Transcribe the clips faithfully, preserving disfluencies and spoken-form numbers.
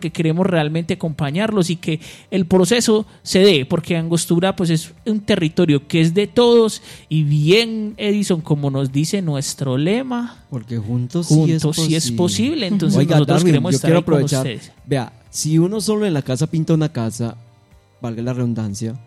porque queremos realmente acompañarlos y que el proceso se dé, porque Angostura pues es un territorio que es de todos y bien, Edison, como nos dice nuestro lema, porque juntos, juntos sí, es sí es posible. Entonces Oiga, nosotros Darwin, queremos yo estar quiero ahí con aprovechar, ustedes. Vea, si uno solo en la casa pinta una casa, valga la redundancia,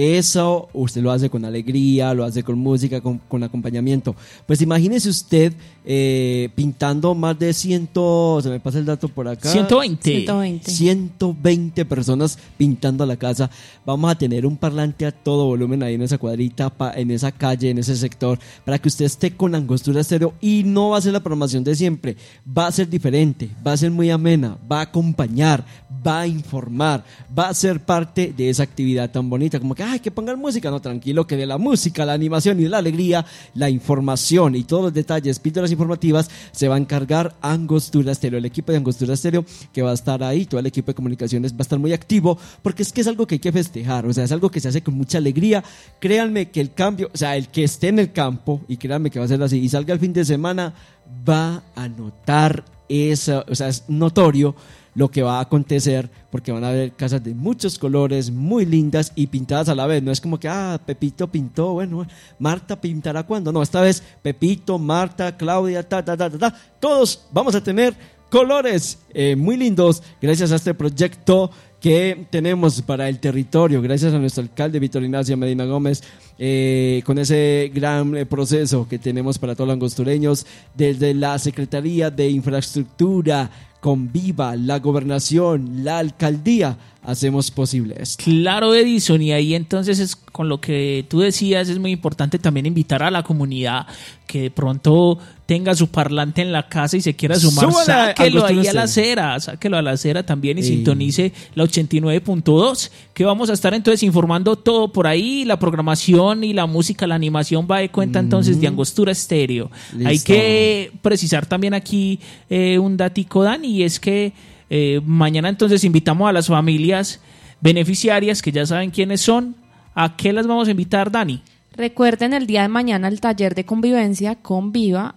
eso usted lo hace con alegría, lo hace con música, con, con acompañamiento. Pues imagínese usted eh, pintando más de cien, se me pasa el dato por acá. ciento veinte. ciento veinte. ciento veinte personas pintando la casa. Vamos a tener un parlante a todo volumen ahí en esa cuadrita, pa, en esa calle, en ese sector, para que usted esté con Angostura Estéreo y no va a ser la programación de siempre. Va a ser diferente, va a ser muy amena, va a acompañar, va a informar, va a ser parte de esa actividad tan bonita como que ay, que pongan música, no, tranquilo, que de la música, la animación y de la alegría, la información y todos los detalles, píldoras informativas, se va a encargar Angostura Estéreo, el equipo de Angostura Estéreo que va a estar ahí, todo el equipo de comunicaciones va a estar muy activo, porque es que es algo que hay que festejar, o sea, es algo que se hace con mucha alegría. Créanme que el cambio, o sea, el que esté en el campo, y créanme que va a ser así, y salga el fin de semana, va a notar eso, o sea, es notorio lo que va a acontecer, porque van a haber casas de muchos colores, muy lindas y pintadas a la vez. No es como que, ah, Pepito pintó, bueno, Marta pintará cuando. No, esta vez Pepito, Marta, Claudia, ta, ta, ta, ta, ta. Todos vamos a tener colores eh, muy lindos gracias a este proyecto que tenemos para el territorio, gracias a nuestro alcalde Víctor Ignacio Medina Gómez, eh, con ese gran eh, proceso que tenemos para todos los angostureños, desde la Secretaría de Infraestructura, Conviva, la Gobernación, la Alcaldía, hacemos posible esto. Claro, Edison, y ahí entonces es con lo que tú decías, es muy importante también invitar a la comunidad que de pronto tenga su parlante en la casa y se quiera sumar, Súbala, sáquelo ahí a la Angostura acera, sáquelo a la acera también y, y sintonice la ochenta y nueve punto dos, que vamos a estar entonces informando todo por ahí, la programación y la música, la animación va de cuenta entonces de Angostura Estéreo. Listo. Hay que precisar también aquí eh, un datico, Dani, y es que eh, mañana entonces invitamos a las familias beneficiarias, que ya saben quiénes son. ¿A qué las vamos a invitar, Dani? Recuerden el día de mañana el taller de convivencia Conviva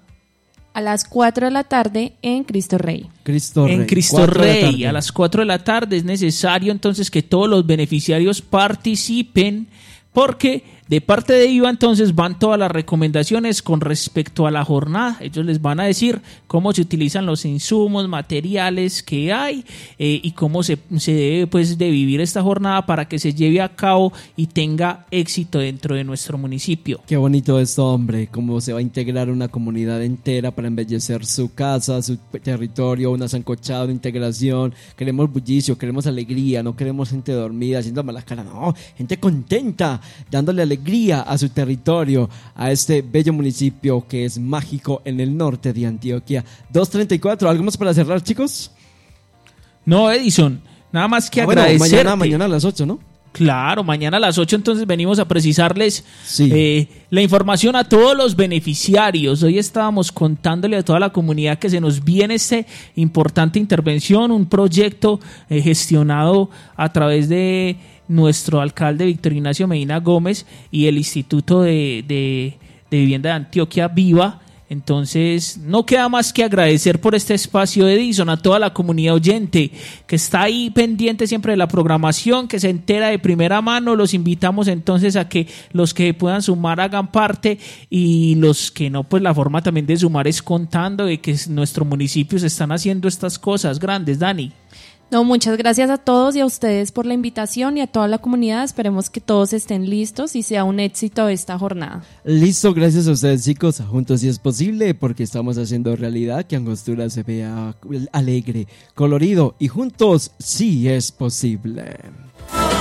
a las cuatro de la tarde en Cristo Rey. Cristo Rey. En Cristo cuatro de la Rey, tarde. a las cuatro de la tarde. Es necesario entonces que todos los beneficiarios participen, porque de parte de I V A entonces van todas las recomendaciones con respecto a la jornada. Ellos les van a decir cómo se utilizan los insumos, materiales que hay eh, y cómo se, se debe pues de vivir esta jornada para que se lleve a cabo y tenga éxito dentro de nuestro municipio. Qué bonito esto, hombre, cómo se va a integrar una comunidad entera para embellecer su casa, su territorio, una sancochada, una integración. Queremos bullicio, queremos alegría, no queremos gente dormida haciendo mala cara, no, gente contenta, dándole alegría a su territorio, a este bello municipio que es mágico en el norte de Antioquia. dos treinta y cuatro, ¿algo más para cerrar, chicos? No, Edison, nada más que Ah, bueno, agradecerte. mañana, mañana a las ocho, ¿no? Claro, mañana a las ocho entonces venimos a precisarles Sí. eh, la información a todos los beneficiarios. Hoy estábamos contándole a toda la comunidad que se nos viene esta importante intervención, un proyecto eh, gestionado a través de nuestro alcalde Víctor Ignacio Medina Gómez y el Instituto de, de, de Vivienda de Antioquia, Viva. Entonces, no queda más que agradecer por este espacio, Edison, a toda la comunidad oyente que está ahí pendiente siempre de la programación, que se entera de primera mano. Los invitamos entonces a que los que puedan sumar hagan parte y los que no, pues la forma también de sumar es contando de que en nuestro municipio se están haciendo estas cosas grandes, Dani. No, muchas gracias a todos y a ustedes por la invitación y a toda la comunidad. Esperemos que todos estén listos y sea un éxito esta jornada. Listo, gracias a ustedes, chicos. Juntos sí es posible, porque estamos haciendo realidad que Angostura se vea alegre, colorido, y juntos sí es posible.